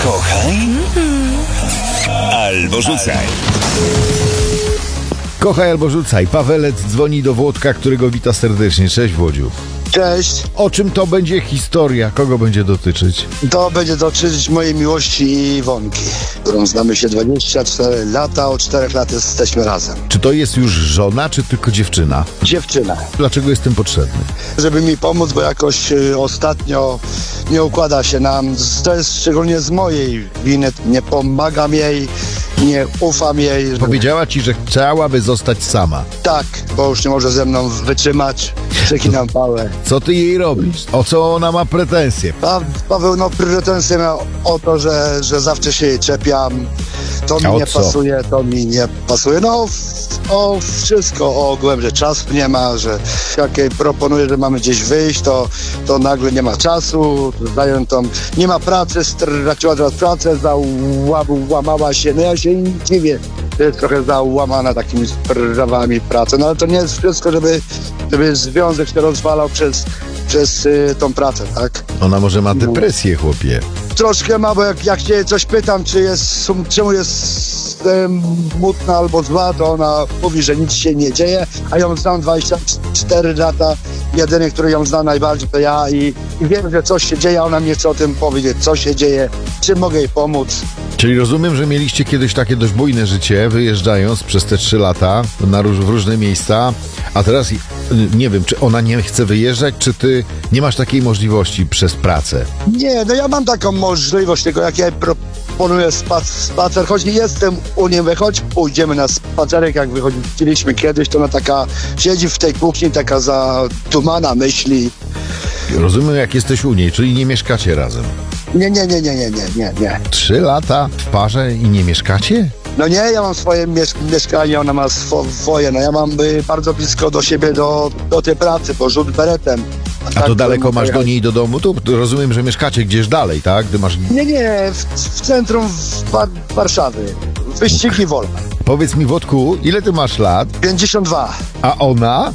Kochaj albo rzucaj. Kochaj albo rzucaj. Pawelec dzwoni do Włodka, którego wita serdecznie. Cześć, Włodziu. Cześć, O czym to będzie historia? Kogo będzie dotyczyć? to będzie dotyczyć mojej miłości Iwonki, którą znamy się 24 lata, od 4 lat jesteśmy razem. Czy to jest już żona, czy tylko dziewczyna? Dziewczyna, Dlaczego jestem potrzebny? żeby mi pomóc, bo jakoś ostatnio nie układa się nam. To jest szczególnie z mojej winy. Nie pomagam jej, nie ufam jej. Powiedziała ci, że chciałaby zostać sama. Tak, bo już nie może ze mną wytrzymać. Przekinam pałę. Co ty jej robisz? O co ona ma pretensje? Paweł, pretensje miał o to, że zawsze się jej czepiam. To A mi o nie co? pasuje, to mi nie pasuje. O wszystko, o ogółem, że czasu nie ma, że jak jej proponuję, że mamy gdzieś wyjść, to nagle nie ma czasu, zajętą, nie ma pracy, straciła teraz pracę, załamała się. No ja się nie dziwię, że jest trochę załamana takimi sprawami pracy. No ale to nie jest wszystko, żeby związek się rozwalał przez tą pracę, tak? Ona może ma depresję, chłopie. Troszkę ma, bo jak się coś pytam, czemu jest smutna albo zła, to ona mówi, że nic się nie dzieje, a ją znam 24 lata. Jedyny, który ją zna najbardziej, to ja i wiem, że coś się dzieje, a ona mnie chce o tym powiedzieć, co się dzieje, czym mogę jej pomóc. Czyli rozumiem, że mieliście kiedyś takie dość bujne życie, wyjeżdżając przez te 3 lata w różne miejsca, a teraz nie wiem, czy ona nie chce wyjeżdżać, czy ty nie masz takiej możliwości przez pracę? Nie, no ja mam taką możliwość, tylko jak ja jej proponuję spacer, choć nie jestem u niej, choć pójdziemy na spacerek, jak wychodziliśmy kiedyś, to ona taka siedzi w tej kuchni, taka zadumana myśli. Rozumiem, jak jesteś u niej, czyli nie mieszkacie razem. Nie. 3 lata w parze i nie mieszkacie? No nie, ja mam swoje mieszkanie, ona ma swoje, no ja mam bardzo blisko do siebie, do tej pracy, bo rzut beretem. A tak to daleko bym masz do pojechał. niej do domu? To rozumiem, że mieszkacie gdzieś dalej, tak? Ty masz... Nie, w centrum Warszawy, Wyścigi Wolna. Powiedz mi, Wodku, ile ty masz lat? 52, A ona?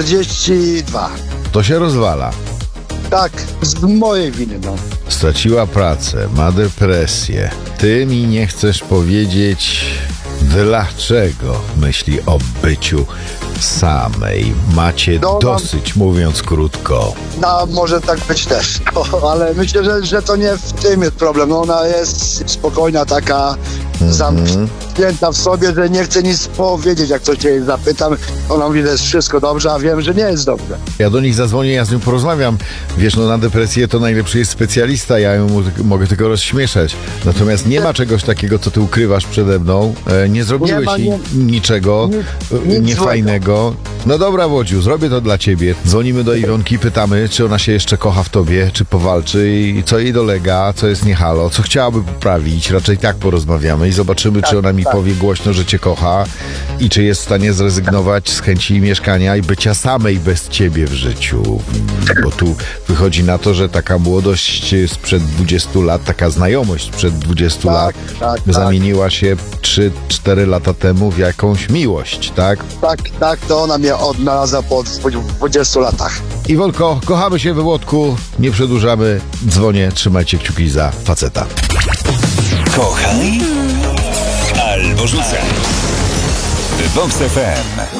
42. To się rozwala. Tak, z mojej winy, no. Straciła pracę, ma depresję. Ty mi nie chcesz powiedzieć, dlaczego myśli o byciu samej. Macie No, dosyć, mówiąc krótko. No, może tak być też, no, ale myślę, że to nie w tym jest problem. No, ona jest spokojna, taka zamknięta w sobie, że nie chce nic powiedzieć. Jak coś jej zapytam, ona mówi, że jest wszystko dobrze, a wiem, że nie jest dobrze. Ja do nich zadzwonię, ja z nią porozmawiam. Wiesz, no na depresję to najlepszy jest specjalista, ja ją mogę tylko rozśmieszać. Natomiast nie ma czegoś takiego, co ty ukrywasz przede mną. Nie zrobiłeś Nie ma, jej nie- niczego nic niefajnego. No dobra, Wodziu, zrobię to dla ciebie. Dzwonimy do Iwonki, pytamy, czy ona się jeszcze kocha w tobie, czy powalczy i co jej dolega, co jest nie halo, co chciałaby poprawić. Raczej tak porozmawiamy i zobaczymy, czy ona mi powie głośno, że cię kocha i czy jest w stanie zrezygnować z chęci mieszkania i bycia samej bez ciebie w życiu. Bo tu wychodzi na to, że taka młodość sprzed 20 lat, taka znajomość sprzed 20 lat tak. zamieniła się 3-4 lata temu w jakąś miłość, tak? Tak, to ona mnie odnalazła po 20 latach. Iwonko, kochamy się we Włodku, nie przedłużamy, dzwonię, trzymajcie kciuki za faceta. Kochaj albo rzucaj. Vox FM.